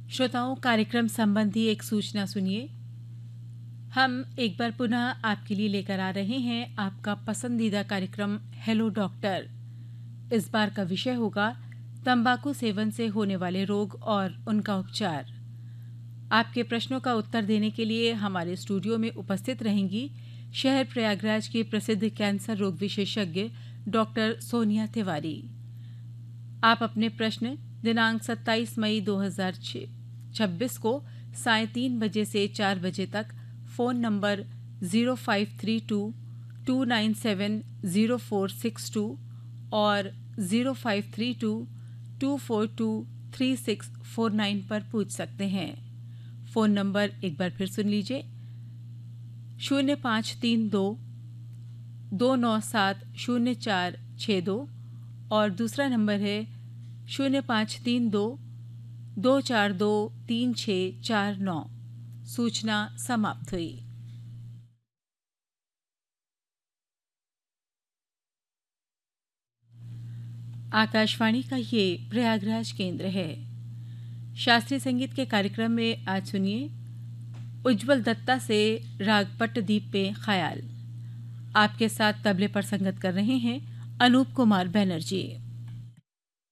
श्रोताओं, कार्यक्रम संबंधी एक सूचना सुनिए। हम एक बार पुनः आपके लिए लेकर आ रहे हैं आपका पसंदीदा कार्यक्रम हेलो डॉक्टर। इस बार का विषय होगा तंबाकू सेवन से होने वाले रोग और उनका उपचार। आपके प्रश्नों का उत्तर देने के लिए हमारे स्टूडियो में उपस्थित रहेंगी शहर प्रयागराज की प्रसिद्ध कैंसर रोग विशेषज्ञ डॉक्टर सोनिया तिवारी। आप अपने प्रश्न दिनांक 27 मई 2026 को साय 3 बजे से 4 बजे तक फ़ोन नंबर 0532-297-0462 और 0532-242-3649 पर पूछ सकते हैं। फ़ोन नंबर एक बार फिर सुन लीजिए, 0532-297-0462 और दूसरा नंबर है 0532-242-3649। सूचना समाप्त हुई। आकाशवाणी का ये प्रयागराज केंद्र है। शास्त्रीय संगीत के कार्यक्रम में आज सुनिए उज्ज्वल दत्ता से राग पट्टदीप पे ख्याल। आपके साथ तबले पर संगत कर रहे हैं अनूप कुमार बनर्जी।